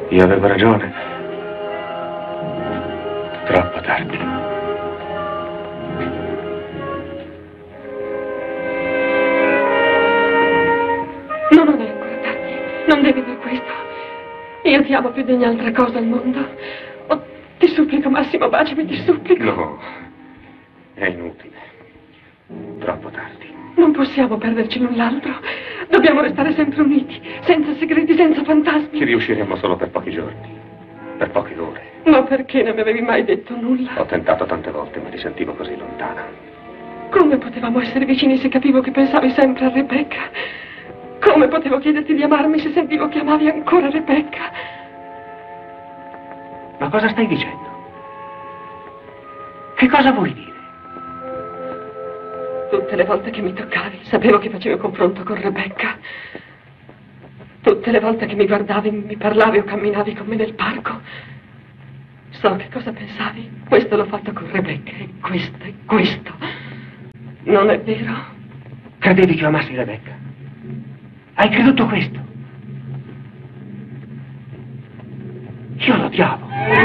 Io avevo ragione. Troppo tardi. No, non è ancora tardi. Non devi dire questo. Io ti amo più di ogni altra cosa al mondo. Oh, ti supplico, Massimo, baciami, ti supplico. No, è inutile. Troppo tardi. Non possiamo perderci l'un l'altro. Dobbiamo restare sempre uniti, senza segreti, senza fantasmi. Ci riusciremo solo per pochi giorni, per poche ore. Ma perché non mi avevi mai detto nulla? Ho tentato tante volte, ma ti sentivo così lontana. Come potevamo essere vicini se capivo che pensavi sempre a Rebecca? Come potevo chiederti di amarmi se sentivo che amavi ancora Rebecca? Ma cosa stai dicendo? Che cosa vuoi dire? Tutte le volte che mi toccavi, sapevo che facevi confronto con Rebecca. Tutte le volte che mi guardavi, mi parlavi o camminavi con me nel parco. So che cosa pensavi. Questo l'ho fatto con Rebecca, e questo. Non è vero? Credevi che io amassi Rebecca? Hai creduto questo? Io l'odiavo.